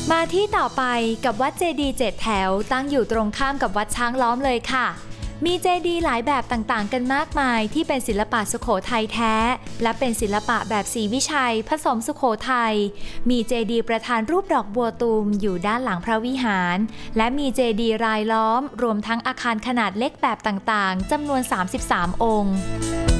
มาที่ต่อไปกับวัดเจดีย์7แถวตั้งอยู่ตรงข้ามกับวัดช้างล้อมเลยค่ะมีเจดีย์หลายแบบต่างๆกันมากมายที่เป็นศิลปะสุโขทัยแท้และเป็นศิลปะแบบศรีวิชัยผสมสุโขทัยมีเจดีย์ประธานรูปดอกบัวตูมอยู่ด้านหลังพระวิหารและมีเจดีย์รายล้อมรวมทั้งอาคารขนาดเล็กแบบต่างๆจำนวน33องค์